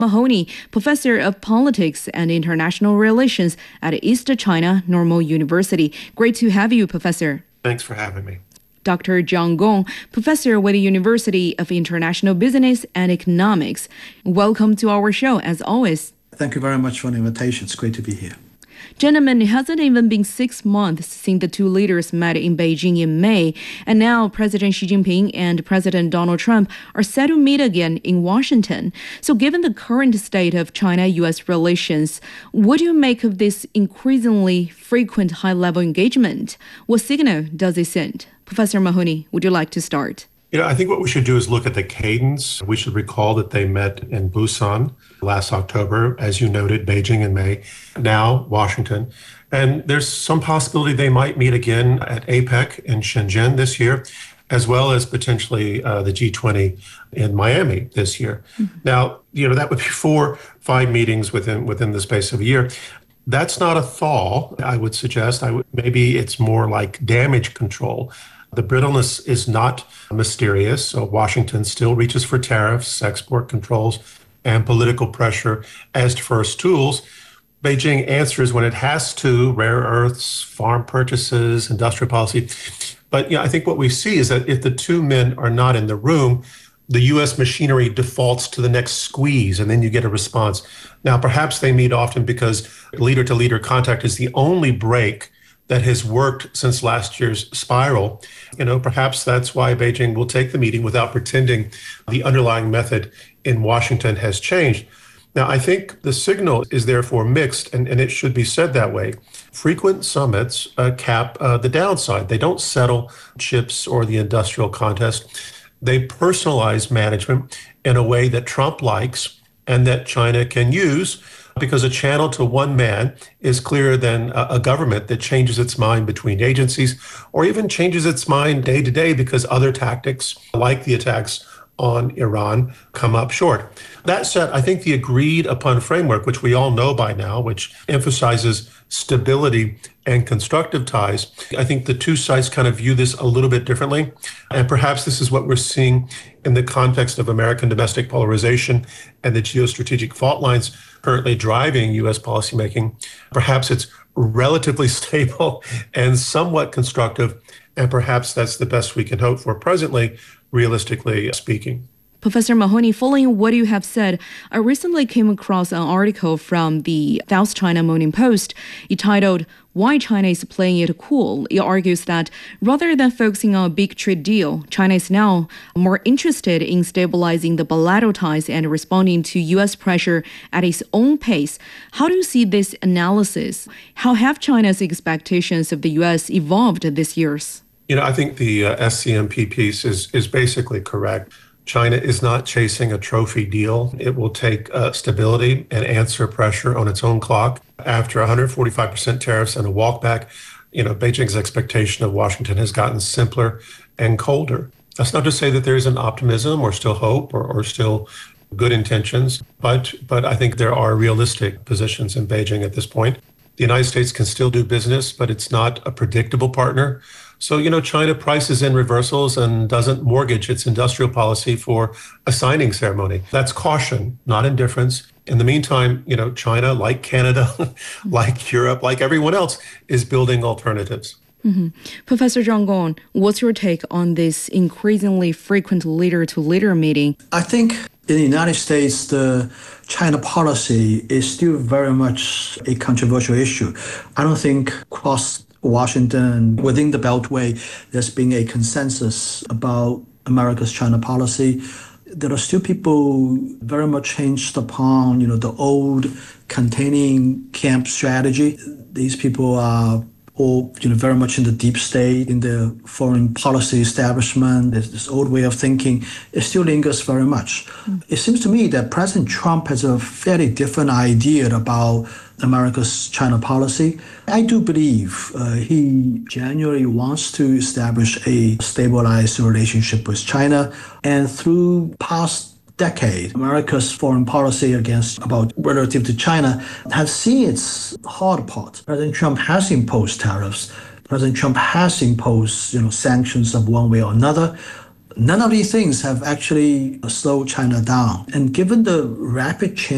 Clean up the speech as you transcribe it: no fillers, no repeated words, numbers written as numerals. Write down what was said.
Mahoney, professor of politics and international relations at East China Normal University. Great to have you, Professor. Thanks for having me. Dr. Zhang Gong, professor with the University of International Business and Economics. Welcome to our show, as always. Thank you very much for the invitation. It's great to be here. Gentlemen, it hasn't even been 6 months since the two leaders met in Beijing in May, and now President Xi Jinping and President Donald Trump are set to meet again in Washington. So given the current state of China-U.S. relations, what do you make of this increasingly frequent high-level engagement? What signal does it send? Professor Mahoney, would you like to start? I think what we should do is look at the cadence. We should recall that they met in Busan last October, as you noted, Beijing in May, now Washington. And there's some possibility they might meet again at APEC in Shenzhen this year, as well as potentially the G20 in Miami this year. Mm-hmm. Now, that would be 4-5 meetings within the space of a year. That's not a thaw, I would suggest. Maybe it's more like damage control. The brittleness is not mysterious, so Washington still reaches for tariffs, export controls, and political pressure as first tools. Beijing answers when it has to, rare earths, farm purchases, industrial policy. But I think what we see is that if the two men are not in the room, the U.S. machinery defaults to the next squeeze, and then you get a response. Now, perhaps they meet often because leader-to-leader contact is the only break that has worked since last year's spiral. Perhaps that's why Beijing will take the meeting without pretending the underlying method in Washington has changed. Now, I think the signal is therefore mixed, and it should be said that way. Frequent summits cap the downside. They don't settle chips or the industrial contest. They personalize management in a way that Trump likes and that China can use, because a channel to one man is clearer than a government that changes its mind between agencies or even changes its mind day to day because other tactics, like the attacks on Iran, come up short. That said, I think the agreed upon framework, which we all know by now, which emphasizes stability and constructive ties, I think the two sides kind of view this a little bit differently. And perhaps this is what we're seeing in the context of American domestic polarization and the geostrategic fault lines currently driving U.S. policymaking. Perhaps it's relatively stable and somewhat constructive, and perhaps that's the best we can hope for presently, realistically speaking. Professor Mahoney, following what you have said, I recently came across an article from the South China Morning Post entitled, "Why China is Playing It Cool." It argues that rather than focusing on a big trade deal, China is now more interested in stabilizing the bilateral ties and responding to U.S. pressure at its own pace. How do you see this analysis? How have China's expectations of the U.S. evolved this year? I think the SCMP piece is basically correct. China is not chasing a trophy deal. It will take stability and answer pressure on its own clock. After 145% tariffs and a walkback, Beijing's expectation of Washington has gotten simpler and colder. That's not to say that there isn't optimism or still hope or still good intentions, but I think there are realistic positions in Beijing at this point. The United States can still do business, but it's not a predictable partner. So, China prices in reversals and doesn't mortgage its industrial policy for a signing ceremony. That's caution, not indifference. In the meantime, China, like Canada, like Europe, like everyone else, is building alternatives. Mm-hmm. Professor Zhang Gong, what's your take on this increasingly frequent leader-to-leader meeting? I think in the United States, the China policy is still very much a controversial issue. I don't think across Washington, within the Beltway, there's been a consensus about America's China policy. There are still people very much hinged upon, the old containing camp strategy. These people are all, very much in the deep state, in the foreign policy establishment. This old way of thinking, it still lingers very much. It seems to me that President Trump has a fairly different idea about America's China policy. I do believe he genuinely wants to establish a stabilized relationship with China. And through past decade, America's foreign policy relative to China has seen its hard part. President Trump has imposed tariffs. President Trump has imposed, sanctions of one way or another. None of these things have actually slowed China down. And given the rapid change